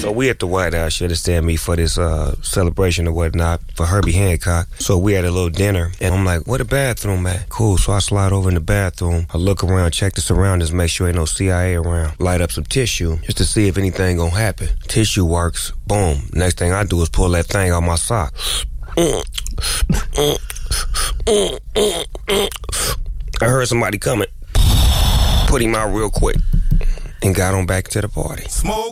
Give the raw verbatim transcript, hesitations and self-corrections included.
So we at the White House, she understand me, for this uh, celebration or whatnot for Herbie Hancock. So we had a little dinner, and I'm like, where the bathroom at? Cool, so I slide over in the bathroom. I look around, check the surroundings, make sure ain't no C I A around. Light up some tissue just to see if anything gonna happen. Tissue works, boom. Next thing I do is pull that thing out my sock. I heard somebody coming. Put him out real quick and got on back to the party. Smoke.